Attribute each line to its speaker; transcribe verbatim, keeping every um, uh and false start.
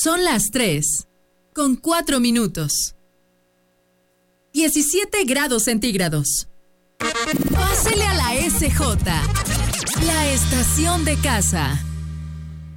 Speaker 1: Son las tres, con cuatro minutos. diecisiete grados centígrados. Pásele a la S J, la estación de casa.